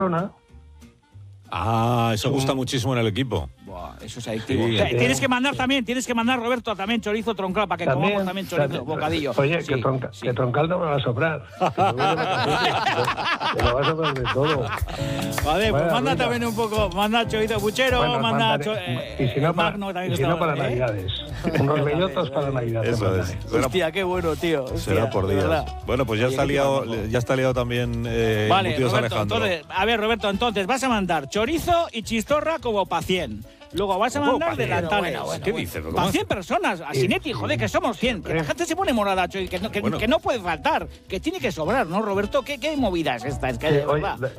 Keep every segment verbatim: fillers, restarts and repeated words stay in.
Barcelona. Ah, eso gusta muchísimo en el equipo. Buah, eso es adictivo. Sí, T- tienes que mandar también, tienes que mandar, Roberto, también chorizo troncal para que También, comamos también chorizo, también. bocadillo. Oye, Sí, que, tronca, sí. que troncal no me va a sobrar. Que me va a sobrar de todo. Vale, pues Vaya manda ruina. también un poco, manda chorizo puchero, Bueno, manda mandaré- cho- eh, y si no para, Magno también y que si no está- para ¿eh? Navidades. Unos bellotos para Navidades. Eso es. Será, Hostia, qué bueno, tío. Hostia, será por de días. verdad. Bueno, pues ya Oye, está ¿qué te liado, pasa? ya está liado también eh, Vale, Embutidos Roberto, Alejandro. entonces, a ver, Roberto, entonces vas a mandar chorizo y chistorra como pa' cien. Luego vas a ¿Cómo mandar pa' cien? delantales. Bueno, bueno, ¿qué dices? ¿Cómo Pa' hace? cien personas. A Sinetti, joder, que somos cien. Que la gente se pone morada, que no, que, Bueno. que no puede faltar. Que tiene que sobrar, ¿no, Roberto? ¿Qué, qué movida es esta? Es que de Eh, oye, verdad. de-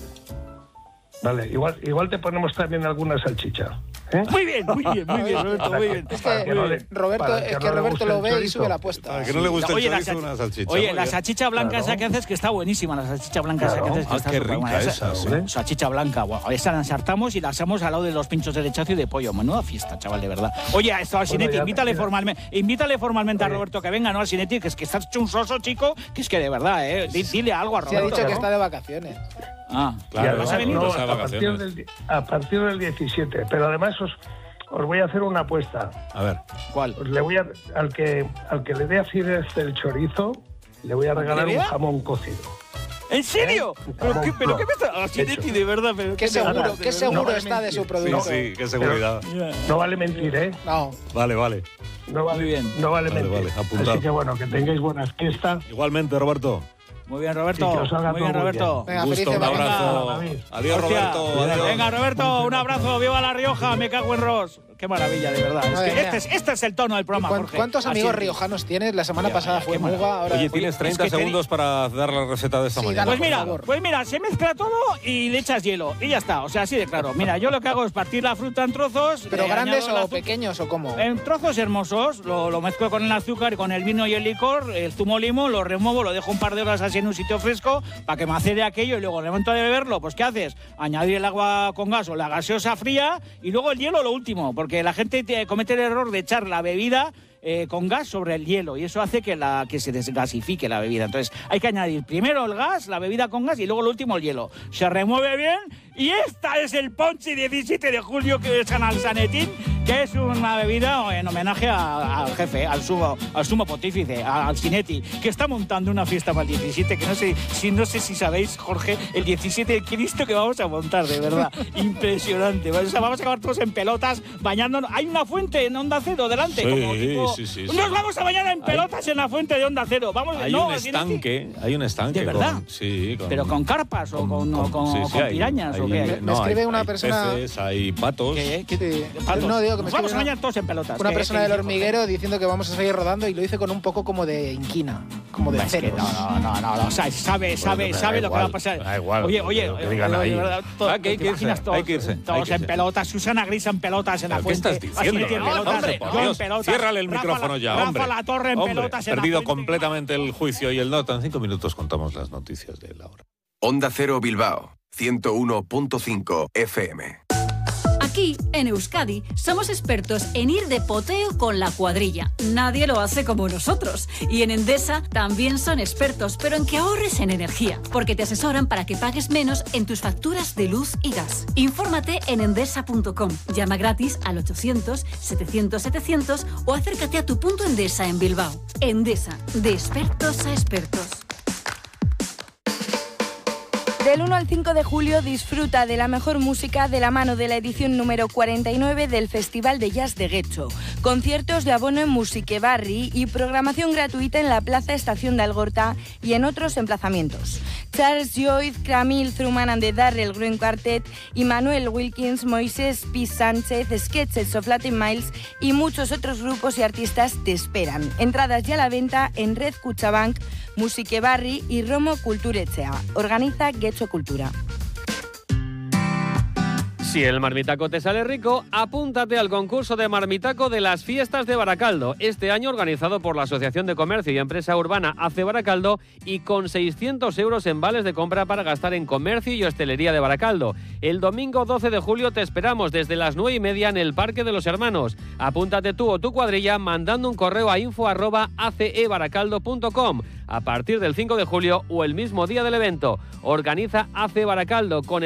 Vale, igual, igual te ponemos también alguna salchicha. ¿eh? Muy bien, muy bien, muy bien, Roberto, muy bien. Es Para que no le- Roberto, para es no que le Roberto guste lo el ve y chorizo. sube la apuesta. Para que no le guste Oye, el la chorizo, sal- una salchicha. Oye, muy la bien. salchicha blanca Claro. esa que haces, que está buenísima, la salchicha blanca Claro. esa que haces, que Ah, está qué superbuena. rica esa, sí. Salchicha blanca, bueno, esa la ensartamos y la asamos al lado de los pinchos de lechazo y de pollo. Menuda fiesta, chaval, de verdad. Oye, esto al Sinetti, ya, invítale mira. formalmente, invítale formalmente a Oye. Roberto que venga, ¿no? Al Sinetti, que es que estás hecho un soso, chico, que es que de verdad, ¿eh? Di- Dile algo a Se ha Roberto. dicho que ¿no? está de vacaciones. Ah, Y Claro, además, ¿vas a venir? no, Vas a a, partir vacaciones. del, di- a partir del diecisiete. Pero además os, os voy a hacer una apuesta. A ver. ¿Cuál? Os le voy a, al, que, al que le dé acidez el chorizo, le voy a regalar le un vea? jamón cocido. ¿En serio? ¿Eh? ¿Pero qué, pero qué me está...? Ah, Hecho. Sinetti, de verdad, pero... Qué de seguro, verdad, de qué verdad. seguro No, está de su sí, producto. Sí, sí, qué seguridad. Ya. No vale mentir, ¿eh? No. Vale, vale. No vale, Muy bien. No vale, Vale, mentir. vale, apuntado. Así que bueno, que tengáis buenas fiestas. Igualmente, Roberto. Muy bien, Roberto. Y que os salga Muy bien, todo muy Roberto. Venga, Un gusto, felices un vacaciones. abrazo. David. Adiós, Hostia. Roberto. Adiós. Venga, Roberto, un abrazo. ¡Viva La Rioja! Me cago en Ros. Qué maravilla, de verdad. Es Madre que mía. este, es, este es el tono del programa, ¿Cuán- Jorge. ¿Cuántos Así amigos es. riojanos tienes? La semana Ya, pasada ya, fue qué Muga, maravilla. ahora... Oye, tienes treinta es que te- segundos para dar la receta de esta Sí, mañana. dale, Pues mira, por favor. pues mira, se mezcla todo y le echas hielo. Y ya está. O sea, así de claro. Mira, yo lo que hago es partir la fruta en trozos. ¿Pero le grandes añado el o azúcar- pequeños o cómo? En trozos hermosos, lo, lo mezclo con el azúcar y con el vino y el licor, el zumo limo, lo remuevo, lo dejo un par de horas así en un sitio fresco para que macere aquello y luego en el momento de beberlo, pues ¿qué haces? Añadir el agua con gas o la gaseosa fría y luego el hielo lo último, porque la gente te- comete el error de echar la bebida eh, con gas sobre el hielo y eso hace que, la, que se desgasifique la bebida. Entonces hay que añadir primero el gas, la bebida con gas y luego lo último el hielo. Se remueve bien y esta es el Ponche diecisiete de julio que es Canal Sanetín, que es una bebida en homenaje a- al jefe, al sumo, al sumo pontífice, a- al Sinetti, que está montando una fiesta para el diecisiete, que no sé si no sé si sabéis, Jorge, el diecisiete de Cristo que vamos a montar, de verdad, impresionante. O sea, vamos a acabar todos en pelotas, bañándonos. Hay una fuente en Onda Cero delante, Sí, como tipo, sí, sí, nos sí. vamos a bañar en pelotas en la fuente de Onda Cero. Vamos, Hay no, un Sinetti. estanque, hay un estanque. ¿De verdad? Con, sí, con, Pero con carpas o con, o con- sí, o sí, con hay- pirañas o hay- qué. Me no, escribe hay- una hay persona- peces, hay patos. ¿Qué? ¿Qué? Sí. Patos. No, digo que me Nos vamos escribe a bañar una- todos en pelotas. Una ¿Qué- persona qué del dice Jorge? hormiguero diciendo que vamos a seguir rodando y lo dice con un poco como de inquina, como de Es que celos. no, no, no, no, no, o sea, sabe, sabe, me da sabe lo que igual, va a pasar. me da igual, Oye, oye, lo que digan oye, ahí. de verdad, todo- Ah, que hay ¿te que irse, imaginas todos, hay que irse, hay todos que en irse. pelotas, Susana Grisa en pelotas en la ¿Pero qué fuente. estás diciendo, Así en Rafa? pelotas, Hombre, por yo en Dios, pelotas. ciérrale el Rafa micrófono la- ya, Rafa hombre. la Torre en Hombre, pelotas en la perdido fuente. completamente el juicio y el nota. En cinco minutos contamos las noticias de la hora. Onda Cero Bilbao, ciento uno punto cinco F M. Aquí, en Euskadi, somos expertos en ir de poteo con la cuadrilla. Nadie lo hace como nosotros. Y en Endesa también son expertos, pero en que ahorres en energía, porque te asesoran para que pagues menos en tus facturas de luz y gas. Infórmate en endesa punto com. Llama gratis al ochocientos, setecientos, setecientos o acércate a tu punto Endesa en Bilbao. Endesa, de expertos a expertos. Del uno al cinco de julio disfruta de la mejor música de la mano de la edición número cuarenta y nueve del Festival de Jazz de Getxo. Conciertos de abono en Musique Barri y programación gratuita en la Plaza Estación de Algorta y en otros emplazamientos. Charles Lloyd, Camille Truman and the Darrell Green Quartet, Immanuel Wilkins, Moisés P. Sánchez, Sketches of Latin Miles y muchos otros grupos y artistas te esperan. Entradas ya a la venta en Red Cuchabank, Musique Barri y Romo Kulturetxea. Organiza Getxo Cultura. Si el marmitaco te sale rico, apúntate al concurso de marmitaco de las fiestas de Baracaldo, este año organizado por la Asociación de Comercio y Empresa Urbana A C E Baracaldo y con seiscientos euros en vales de compra para gastar en comercio y hostelería de Baracaldo. El domingo doce de julio te esperamos desde las nueve y media en el Parque de los Hermanos. Apúntate tú o tu cuadrilla mandando un correo a info arroba acebaracaldo punto com a partir del cinco de julio o el mismo día del evento. Organiza A C E Baracaldo con